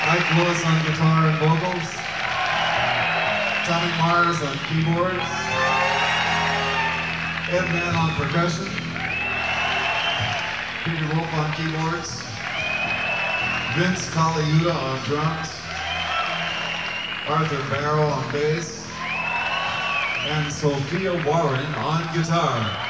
Ike Lewis on guitar and vocals, Tommy Mars on keyboards, Ed Mann on percussion, Peter Wolf on keyboards, Vince Colaiuta on drums, Arthur Barrow on bass, and Sophia Warren on guitar.